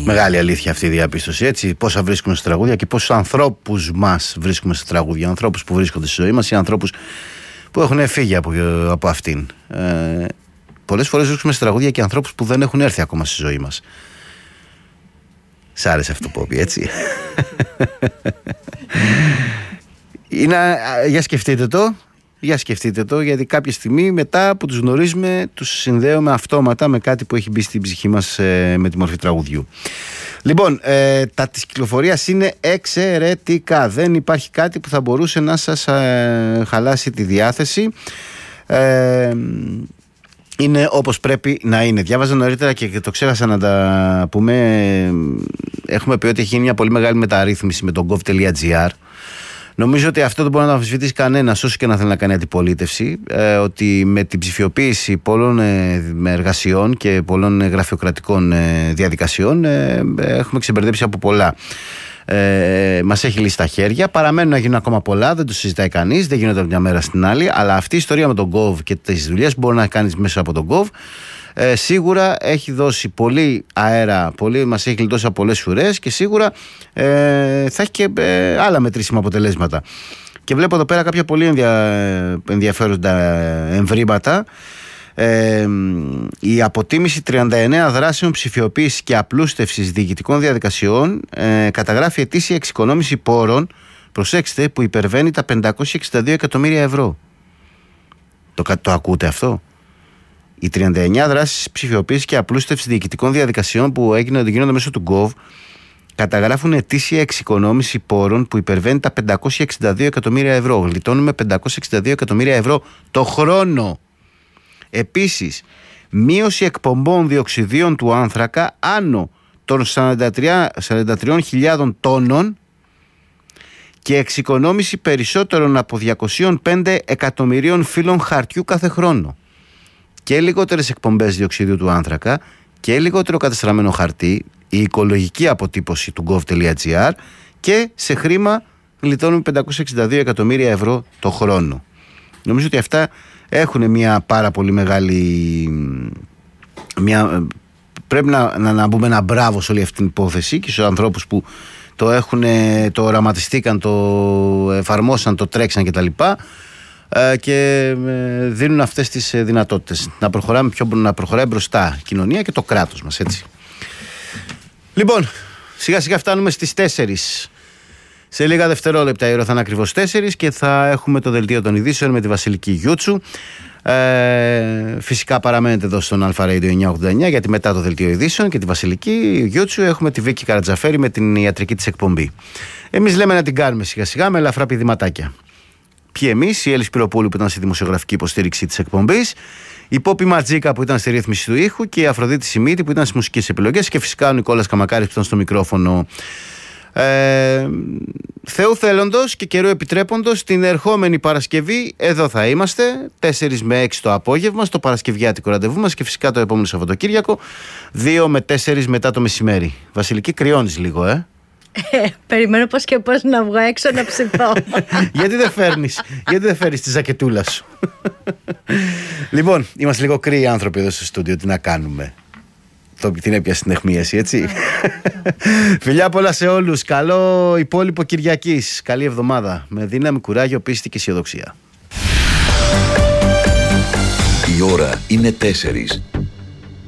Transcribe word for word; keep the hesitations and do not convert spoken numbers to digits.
Μεγάλη αλήθεια αυτή η διαπίστωση, έτσι. Πόσα βρίσκουμε σε τραγούδια και πόσους ανθρώπους μας βρίσκουμε σε τραγούδια. Ανθρώπους που βρίσκονται στη ζωή μας ή ανθρώπους που έχουν φύγει από, από αυτήν. Ε, πολλές φορές βρίσκουμε σε τραγούδια και ανθρώπους που δεν έχουν έρθει ακόμα στη ζωή μας. Σ' άρεσε αυτό που είπε, έτσι. Είναι, για σκεφτείτε το. Για σκεφτείτε το, γιατί κάποια στιγμή μετά που τους γνωρίζουμε τους συνδέουμε αυτόματα με κάτι που έχει μπει στην ψυχή μας ε, με τη μορφή τραγουδιού. Λοιπόν, ε, τα της κυκλοφορίας είναι εξαιρετικά. Δεν υπάρχει κάτι που θα μπορούσε να σας ε, χαλάσει τη διάθεση. Ε, είναι όπως πρέπει να είναι. Διάβαζα νωρίτερα και το ξέχασα να τα πούμε. Έχουμε πει ότι έχει γίνει μια πολύ μεγάλη μεταρρύθμιση με το gov.gr. Νομίζω ότι αυτό δεν μπορεί να το αμφισβητήσει κανένας, όσο και να θέλει να κάνει αντιπολίτευση, ε, ότι με την ψηφιοποίηση πολλών ε, εργασιών και πολλών ε, γραφειοκρατικών ε, διαδικασιών ε, έχουμε ξεμπερδέψει από πολλά. Ε, μας έχει λύσει τα χέρια, παραμένουν να γίνουν ακόμα πολλά, δεν το συζητάει κανείς, δεν γίνονται από μια μέρα στην άλλη, αλλά αυτή η ιστορία με τον Gov και τις δουλειές που μπορεί να κάνεις μέσα από τον Gov Ε, σίγουρα έχει δώσει πολύ αέρα, πολύ, μας έχει γλιτώσει από πολλές ουρές και σίγουρα ε, θα έχει και ε, άλλα μετρήσιμα αποτελέσματα. Και βλέπω εδώ πέρα κάποια πολύ ενδια, ενδιαφέροντα εμβρήματα. Ε, η αποτίμηση τριάντα εννέα δράσεων ψηφιοποίησης και απλούστευσης διοικητικών διαδικασιών ε, καταγράφει ετήσια εξοικονόμηση πόρων, προσέξτε, που υπερβαίνει τα πεντακόσια εξήντα δύο εκατομμύρια ευρώ. Το, το ακούτε αυτό? Οι τριάντα εννέα δράσεις ψηφιοποίησης και απλούστευσης διοικητικών διαδικασιών που έγιναν, γίνονται μέσω του Gov καταγράφουν ετήσια εξοικονόμηση πόρων που υπερβαίνει τα πεντακόσια εξήντα δύο εκατομμύρια ευρώ. Γλιτώνουμε πεντακόσια εξήντα δύο εκατομμύρια ευρώ το χρόνο. Επίσης, μείωση εκπομπών διοξιδίων του άνθρακα άνω των σαράντα τρεις χιλιάδες τόνων και εξοικονόμηση περισσότερων από διακόσια πέντε εκατομμυρίων φύλων χαρτιού κάθε χρόνο. Και λιγότερες εκπομπές διοξιδίου του άνθρακα και λιγότερο κατεστραμμένο χαρτί, η οικολογική αποτύπωση του gov.gr, και σε χρήμα γλιτώνουμε πεντακόσια εξήντα δύο εκατομμύρια ευρώ το χρόνο. Νομίζω ότι αυτά έχουν μια πάρα πολύ μεγάλη... Μια, πρέπει να, να, να μπούμε ένα μπράβο σε όλη αυτή την υπόθεση και στους ανθρώπους που το έχουν, το οραματιστήκαν, το εφαρμόσαν, το τρέξαν κτλ. Και δίνουν αυτές τις δυνατότητες να, προχωράμε πιο, να προχωράει μπροστά η κοινωνία και το κράτος μας, έτσι. Λοιπόν, σιγά σιγά φτάνουμε στις τέσσερις. Σε λίγα δευτερόλεπτα η ώρα θα είναι ακριβώς τέσσερις και θα έχουμε το δελτίο των ειδήσεων με τη Βασιλική Γιούτσου. Ε, φυσικά παραμένετε εδώ στον Αλφα Radio εννιακόσια ογδόντα εννιά, γιατί μετά το δελτίο ειδήσεων και τη Βασιλική Γιούτσου έχουμε τη Βίκη Καρατζαφέρη με την ιατρική της εκπομπή. Εμείς λέμε να την κάνουμε σιγά σιγά με ελαφρά πηδηματάκια. Ποιοι εμείς? Η Έλλη Σπυροπούλου που ήταν στη δημοσιογραφική υποστήριξη της εκπομπής, η Πόπη Ματζίκα που ήταν στη ρύθμιση του ήχου και η Αφροδίτη Σιμίτη που ήταν στις μουσικές επιλογές και φυσικά ο Νικόλας Καμακάρης που ήταν στο μικρόφωνο. Ε, Θεού θέλοντος και καιρού επιτρέποντος, την ερχόμενη Παρασκευή εδώ θα είμαστε τέσσερις με έξι το απόγευμα στο παρασκευιάτικο ραντεβού μας και φυσικά το επόμενο Σαββατοκύριακο δύο με τέσσερις μετά το μεσημέρι. Βασιλική, κρυώνεις λίγο, ε? Ε, περιμένω πώς και πώς να βγω έξω να ψηθώ. Γιατί δεν φέρνεις Γιατί δεν φέρνεις τη ζακετούλα σου? Λοιπόν, είμαστε λίγο κρύοι άνθρωποι εδώ στο στούντιο. Τι να κάνουμε? Το, την έπιασε την αιχμίαση, έτσι. Φιλιά πολλά σε όλους. Καλό υπόλοιπο Κυριακής. Καλή εβδομάδα. Με δύναμη, κουράγιο, πίστη και αισιοδοξία. Η ώρα είναι τέσσερις.